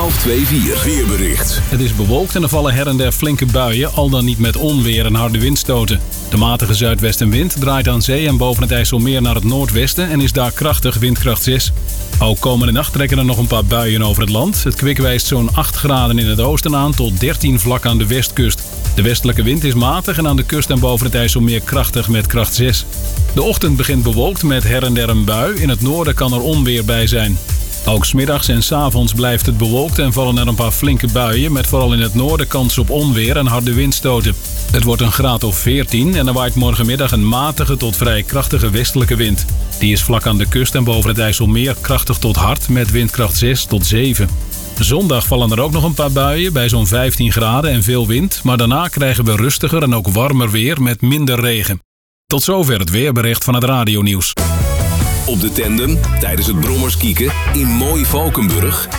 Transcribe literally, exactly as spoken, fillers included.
twaalf vijfentwintig weerbericht. Het is bewolkt en er vallen her en der flinke buien, al dan niet met onweer en harde windstoten. De matige zuidwestenwind draait aan zee en boven het IJsselmeer naar het noordwesten en is daar krachtig, windkracht zes. Ook komende nacht trekken er nog een paar buien over het land. Het kwik wijst zo'n acht graden in het oosten aan tot dertien vlak aan de westkust. De westelijke wind is matig en aan de kust en boven het IJsselmeer krachtig met kracht zes. De ochtend begint bewolkt met her en der een bui. In het noorden kan er onweer bij zijn. Ook 's middags en 's avonds blijft het bewolkt en vallen er een paar flinke buien, met vooral in het noorden kans op onweer en harde windstoten. Het wordt een graad of veertien en er waait morgenmiddag een matige tot vrij krachtige westelijke wind. Die is vlak aan de kust en boven het IJsselmeer krachtig tot hard met windkracht zes tot zeven. Zondag vallen er ook nog een paar buien bij zo'n vijftien graden en veel wind, maar daarna krijgen we rustiger en ook warmer weer met minder regen. Tot zover het weerbericht van het Radionieuws. Op de tandem, tijdens het brommerskieken in Mooi Valkenburg,